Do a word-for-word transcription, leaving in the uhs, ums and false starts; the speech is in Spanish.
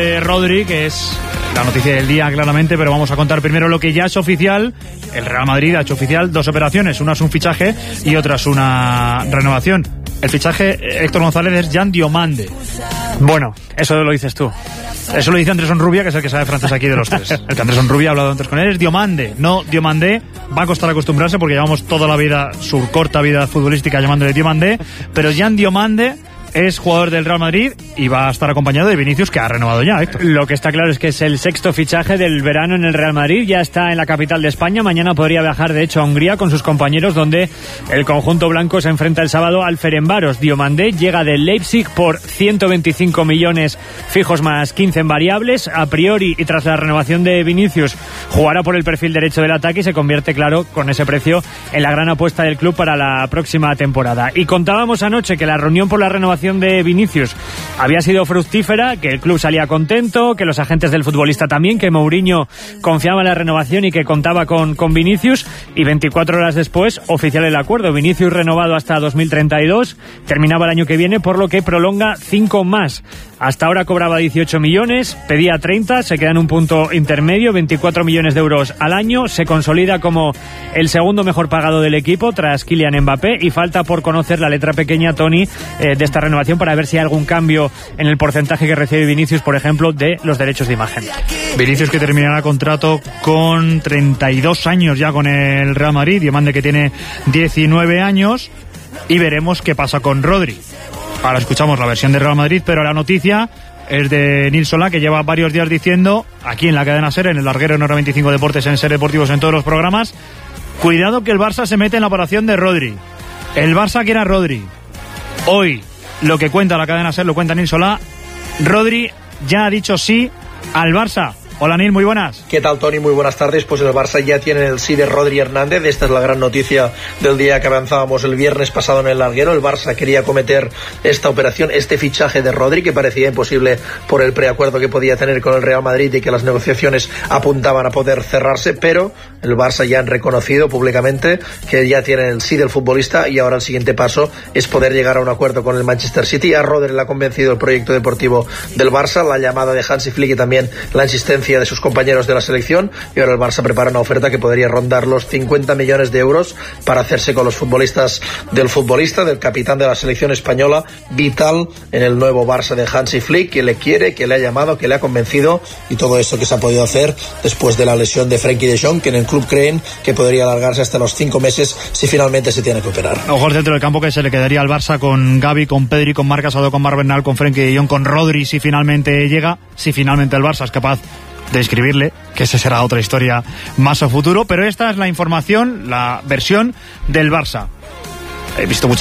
Eh, Rodri, que es la noticia del día claramente, pero vamos a contar primero lo que ya es oficial. El Real Madrid ha hecho oficial dos operaciones, una es un fichaje y otra es una renovación. El fichaje, Héctor González, es Jan Diomande. Bueno, eso lo dices tú. Eso lo dice Andrés Onrubia, que es el que sabe francés aquí de los tres. El que Andrés Onrubia ha hablado antes con él es Diomande, no Diomandé. Va a costar acostumbrarse porque llevamos toda la vida, su corta vida futbolística, llamándole Diomandé. Pero Jan Diomande es jugador del Real Madrid y va a estar acompañado de Vinicius, que ha renovado ya, Héctor. Lo que está claro es que es el sexto fichaje del verano en el Real Madrid. Ya está en la capital de España. Mañana podría viajar, de hecho, a Hungría con sus compañeros, donde el conjunto blanco se enfrenta el sábado al Ferencváros. Diomandé llega del Leipzig por ciento veinticinco millones fijos más quince en variables. A priori, y tras la renovación de Vinicius, jugará por el perfil derecho del ataque y se convierte, claro, con ese precio, en la gran apuesta del club para la próxima temporada. Y contábamos anoche que la reunión por la renovación de Vinicius había sido fructífera, que el club salía contento, que los agentes del futbolista también, que Mourinho confiaba en la renovación y que contaba con, con Vinicius, y veinticuatro horas después, oficial el acuerdo. Vinicius renovado hasta dos mil treinta y dos, terminaba el año que viene, por lo que prolonga cinco más. Hasta ahora cobraba dieciocho millones, pedía treinta, se queda en un punto intermedio, veinticuatro millones de euros al año, se consolida como el segundo mejor pagado del equipo tras Kylian Mbappé, y falta por conocer la letra pequeña, Tony, eh, de esta renovación, para ver si hay algún cambio en el porcentaje que recibe Vinicius, por ejemplo, de los derechos de imagen. Vinicius, que terminará contrato con treinta y dos años ya con el Real Madrid, Diomande, que tiene diecinueve años, y veremos qué pasa con Rodri. Ahora escuchamos la versión de Real Madrid, pero la noticia es de Nils Solá, que lleva varios días diciendo, aquí en la cadena SER, en el larguero en Hora veinticinco Deportes, en SER Deportivos, en todos los programas, cuidado que el Barça se mete en la operación de Rodri. El Barça quiere a Rodri. Hoy, lo que cuenta la cadena SER, lo cuenta Nils Solá, Rodri ya ha dicho sí al Barça. Hola, Nil, muy buenas. ¿Qué tal, Tony? Muy buenas tardes. Pues el Barça ya tiene el sí de Rodri Hernández. Esta es la gran noticia del día que avanzábamos el viernes pasado en el larguero. El Barça quería cometer esta operación, este fichaje de Rodri, que parecía imposible por el preacuerdo que podía tener con el Real Madrid y que las negociaciones apuntaban a poder cerrarse, pero el Barça ya han reconocido públicamente que ya tienen el sí del futbolista, y ahora el siguiente paso es poder llegar a un acuerdo con el Manchester City. A Rodri le ha convencido el proyecto deportivo del Barça, la llamada de Hansi Flick y también la insistencia de sus compañeros de la selección, y ahora el Barça prepara una oferta que podría rondar los cincuenta millones de euros para hacerse con los futbolistas del futbolista, del capitán de la selección española, vital en el nuevo Barça de Hansi Flick, que le quiere, que le ha llamado, que le ha convencido, y todo esto que se ha podido hacer después de la lesión de Frenkie de Jong, que en el club creen que podría alargarse hasta los cinco meses si finalmente se tiene que operar. Ojo al centro del campo, que se le quedaría al Barça con Gavi, con Pedri, con Marc Casado, con Marc Bernal, con Frenkie de Jong, con Rodri, si finalmente llega, si finalmente el Barça es capaz de inscribirle, que esa será otra historia más a futuro. Pero esta es la información, la versión del Barça. He visto muchas